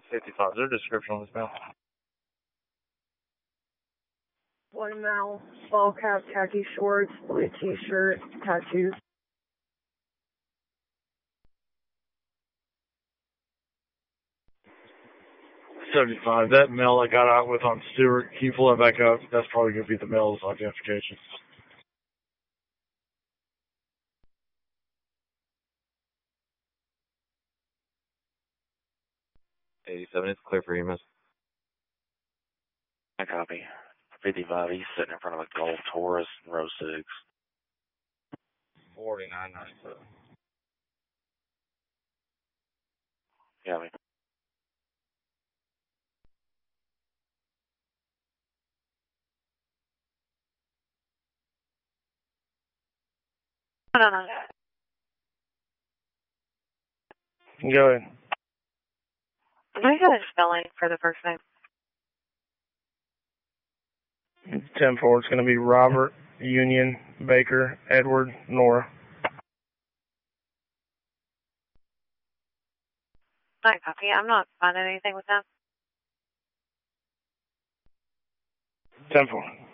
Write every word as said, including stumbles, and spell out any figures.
fifty-five. Is there a description on this mail? One male, ball cap, khaki shorts, blue t-shirt, tattoos. seventy-five. That mail I got out with on Stewart, can you pull that back up? That's probably going to be the mail's identification. eighty-seven, it's clear for you, miss. I copy. fifty-five, he's sitting in front of a Golf Taurus in row six. forty-nine ninety-seven. Copy. No, no, no. Go ahead. Can I get a spelling for the first name? ten four. It's going to be Robert, Union, Baker, Edward, Nora. I copy. I'm not finding anything with that. ten four.